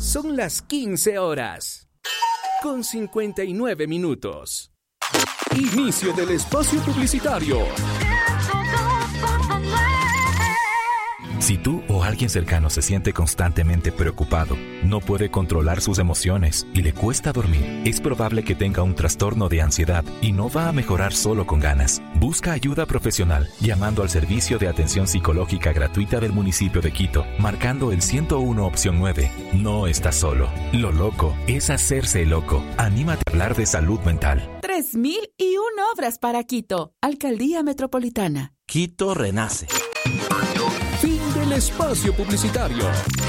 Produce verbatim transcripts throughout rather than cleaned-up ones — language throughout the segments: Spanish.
Son las quince horas, con cincuenta y nueve minutos. Inicio del espacio publicitario. Si tú o alguien cercano se siente constantemente preocupado, no puede controlar sus emociones y le cuesta dormir, es probable que tenga un trastorno de ansiedad y no va a mejorar solo con ganas. Busca ayuda profesional llamando al servicio de atención psicológica gratuita del municipio de Quito, marcando el ciento uno opción nueve. No estás solo. Lo loco es hacerse loco. Anímate a hablar de salud mental. tres mil y una obras para Quito. Alcaldía Metropolitana. Quito renace. Fin del espacio publicitario.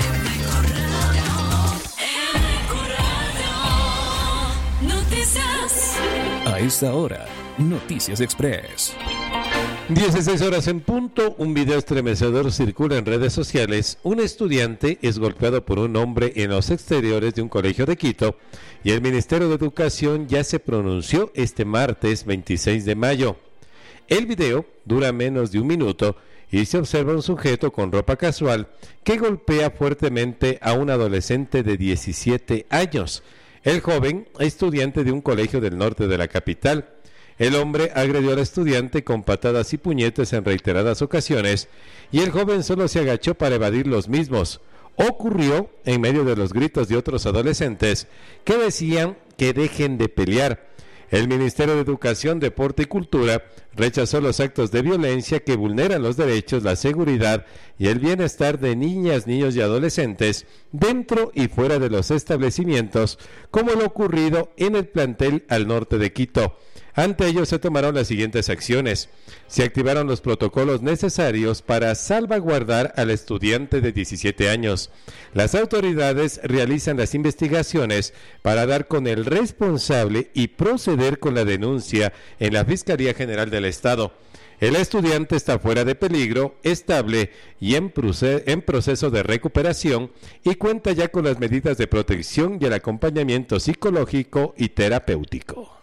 A esta hora, Noticias Express. dieciséis horas en punto, un video estremecedor circula en redes sociales. Un estudiante es golpeado por un hombre en los exteriores de un colegio de Quito y el Ministerio de Educación ya se pronunció este martes veintiséis de mayo. El video dura menos de un minuto y se observa un sujeto con ropa casual que golpea fuertemente a un adolescente de diecisiete años. El joven, estudiante de un colegio del norte de la capital. El hombre agredió al estudiante con patadas y puñetes en reiteradas ocasiones y el joven solo se agachó para evadir los mismos. Ocurrió en medio de los gritos de otros adolescentes que decían que dejen de pelear. El Ministerio de Educación, Deporte y Cultura rechazó los actos de violencia que vulneran los derechos, la seguridad y el bienestar de niñas, niños y adolescentes dentro y fuera de los establecimientos, como lo ocurrido en el plantel al norte de Quito. Ante ello se tomaron las siguientes acciones. Se activaron los protocolos necesarios para salvaguardar al estudiante de diecisiete años. Las autoridades realizan las investigaciones para dar con el responsable y proceder con la denuncia en la Fiscalía General del Estado. El estudiante está fuera de peligro, estable y en, proce- en proceso de recuperación y cuenta ya con las medidas de protección y el acompañamiento psicológico y terapéutico.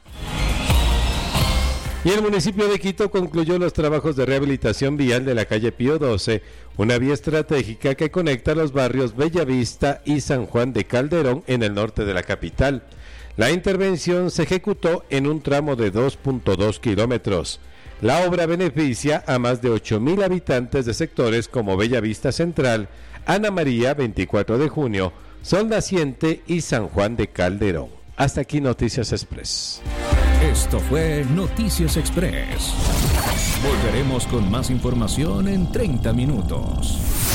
Y el municipio de Quito concluyó los trabajos de rehabilitación vial de la calle Pío doce, una vía estratégica que conecta los barrios Bellavista y San Juan de Calderón en el norte de la capital. La intervención se ejecutó en un tramo de dos punto dos kilómetros. La obra beneficia a más de ocho mil habitantes de sectores como Bellavista Central, Ana María, veinticuatro de junio, Sol Naciente y San Juan de Calderón. Hasta aquí Noticias Express. Esto fue Noticias Express. Volveremos con más información en treinta minutos.